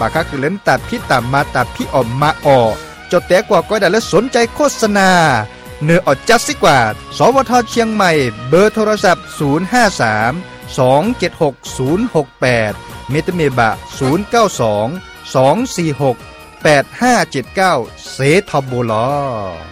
บาคักคือเล่นตัดพี่ตามมาตัดพี่ออมมาออจดแต่กว่าก็ได้และสนใจโฆษณาเนื้ออดจัดสิกว่าสวทเชียงใหม่เบอร์โทรศัพท์053 276 068เมตรเมบะ092 246 8579เสทบล